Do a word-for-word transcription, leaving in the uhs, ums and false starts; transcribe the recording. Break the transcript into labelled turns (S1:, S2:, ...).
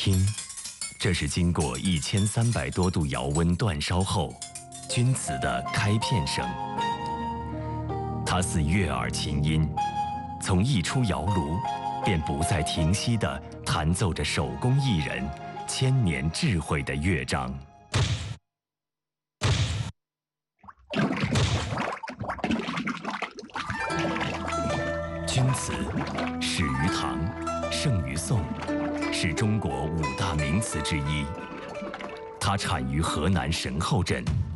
S1: 听，这是经过一千三百多度窑温煅烧后，钧瓷的开片声。它似悦耳琴音，从一出窑炉，便不再停息地弹奏着手工艺人千年智慧的乐章。钧瓷始于唐，盛于宋，是中国五大名瓷之一。它产于河南神后镇